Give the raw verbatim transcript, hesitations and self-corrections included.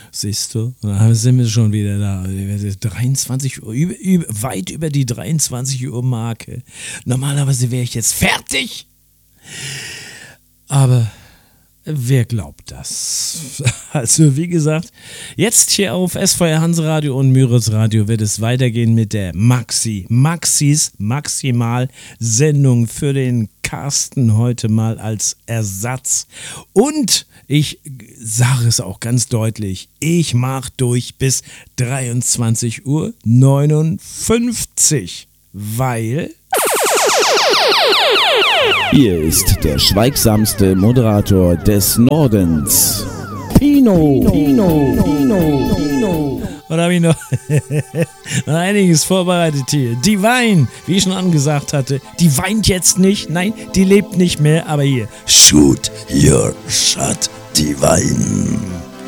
Siehst du, da sind wir schon wieder da. dreiundzwanzig Uhr, über, über, weit über die dreiundzwanzig Uhr Marke. Normalerweise wäre ich jetzt fertig. Aber wer glaubt das? Also wie gesagt, jetzt hier auf S V R Hanseradio und Myros Radio wird es weitergehen mit der Maxi. Maxis Maximal-Sendung für den Carsten heute mal als Ersatz. Und ich sage es auch ganz deutlich, ich mache durch bis dreiundzwanzig Uhr neunundfünfzig, weil... Hier ist der schweigsamste Moderator des Nordens, Pino. Pino. Pino. Pino. Und habe ich noch einiges vorbereitet hier. Die Wein, wie ich schon angesagt hatte, die weint jetzt nicht, nein, die lebt nicht mehr, aber hier, shoot your shot, die Wein.